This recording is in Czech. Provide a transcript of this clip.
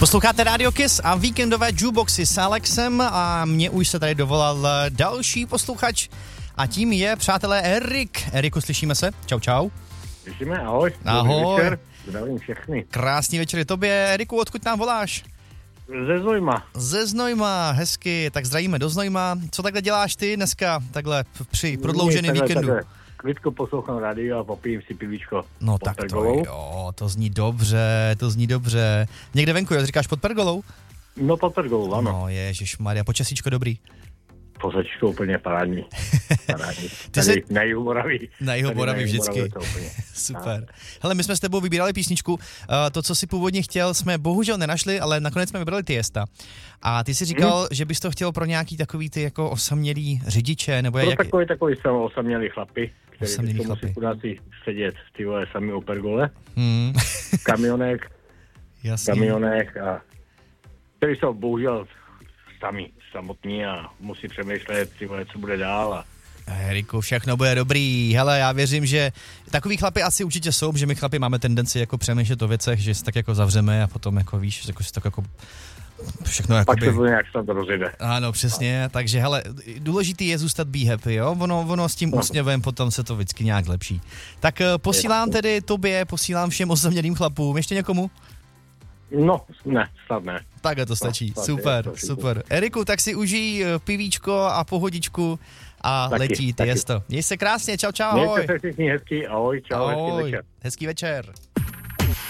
Posloucháte Radio Kiss a víkendové jukeboxy s Alexem a mě už se tady dovolal další posluchač a tím je, přátelé, Erik. Eriku, slyšíme se? Čau, čau. Slyšíme, ahoj. Ahoj. Dobrý večer, zdravím všechny. Krásný večer tobě. Eriku, odkud nám voláš? Ze Znojma. Ze Znojma, hezky. Tak zdravíme do Znojma. Co takhle děláš ty dneska, takhle při prodlouženém víkendu? Klidko poslouchám rádio a popijím si pivíčko. No tak to jo, to zní dobře. Někde venku, říkáš pod pergolou? No pod pergolou, ano. No ježišmarja, počasíčko dobrý. Počasíčko úplně parádní. Tady na jihu Moravy. Na jihu Moravy vždycky. Super. Hele, my jsme s tebou vybírali písničku. To, co si původně chtěl, jsme bohužel nenašli, ale nakonec jsme vybrali Tiesta. A ty si říkal, že bys to chtěl pro nějaký takový ty jako osamělý řidiče, nebo jak... Takový osamělý chlapy, který musí chudáci sedět ty vole sami o pergole. V kamionech a který jsou bohužel samotní a musí přemýšlet, co bude dál. A... Eriku, všechno bude dobrý. Hele, já věřím, že takový chlapi asi určitě jsou, že my chlapi máme tendenci jako přemýšlet o věcech, že se tak jako zavřeme a potom jako víš, jako si tak jako všechno jako pak se to nějak snad rozjede. Ano, přesně, takže hele, důležitý je zůstat be happy, jo? Ono s tím úsměvem potom se to vždycky nějak lepší. Tak posílám tedy tobě, posílám všem osamělým chlapům, ještě někomu? No, ne, snad ne. Takhle to stačí, super. Eriku, tak si užij pivíčko a pohodičku a letí Tiesto. Měj se krásně, čau, ahoj. Mějte se všichni hezký, ahoj, čau, hezký večer. Hezký večer.